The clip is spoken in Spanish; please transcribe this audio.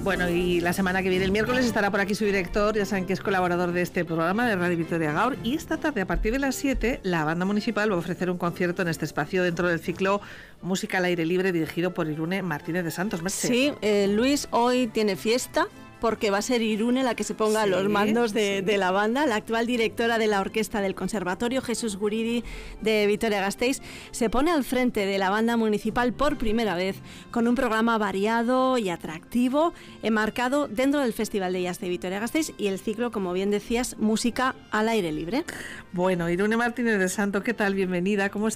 Bueno, y la semana que viene, el miércoles, estará por aquí su director, ya saben que es colaborador de este programa de Radio Vitoria Gaur, y esta tarde, a partir de las 7, la banda municipal va a ofrecer un concierto en este espacio dentro del ciclo Música al Aire Libre, dirigido por Irune Martínez de Santos. Merche. Sí, Luis hoy tiene fiesta, porque va a ser Irune la que se ponga a los mandos de la banda. La actual directora de la orquesta del Conservatorio, Jesús Guridi, de Vitoria-Gasteiz, se pone al frente de la banda municipal por primera vez, con un programa variado y atractivo, enmarcado dentro del Festival de Jazz de Vitoria-Gasteiz y el ciclo, como bien decías, Música al Aire Libre. Bueno, Irune Martínez de Santos, ¿qué tal? Bienvenida, ¿cómo estás?